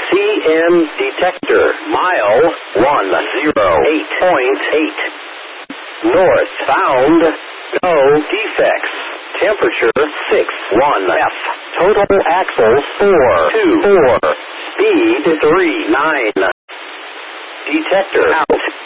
CM detector, mile 108.8. North bound, no defects. Temperature 61 F. Total axles 424. Speed 39. Detector out.